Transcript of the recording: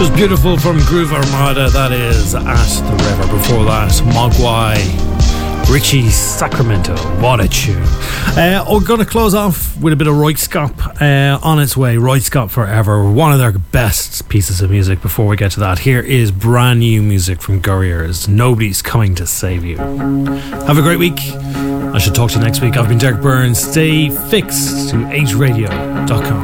Just beautiful from Groove Armada, that is At the River. Before that, Mogwai, Richie Sacramento. What a tune. We're going to close off with a bit of Royskop on its way. Royskop Forever, one of their best pieces of music. Before we get to that, here is brand new music from Gurriers. Nobody's Coming to Save You. Have a great week. I shall talk to you next week. I've been Derek Byrne. Stay fixed to 8radio.com.